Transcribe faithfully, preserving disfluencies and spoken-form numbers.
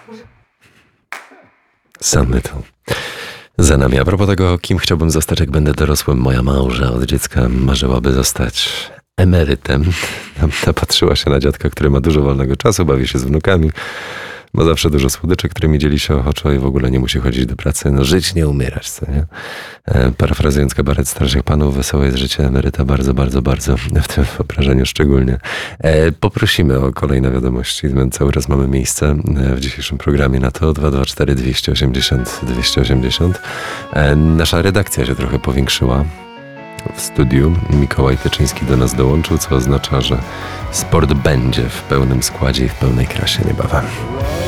Samy to. Za nami. A propos tego, kim chciałbym zostać, jak będę dorosłym, moja małża od dziecka marzyłaby zostać emerytem. Napatrzyła się na dziadka, który ma dużo wolnego czasu, bawi się z wnukami, ma zawsze dużo słodyczy, którymi dzieli się ochoczo i w ogóle nie musi chodzić do pracy. No żyć, nie umierać, co nie? E, parafrazując kabaret starszych panów, wesołe jest życie emeryta, bardzo, bardzo, bardzo, w tym wyobrażeniu szczególnie. E, poprosimy o kolejne wiadomości. My cały raz mamy miejsce w dzisiejszym programie na to. dwa dwa cztery dwieście osiemdziesiąt dwieście osiemdziesiąt. E, nasza redakcja się trochę powiększyła w studiu. Mikołaj Tyczyński do nas dołączył, co oznacza, że sport będzie w pełnym składzie i w pełnej krasie niebawem.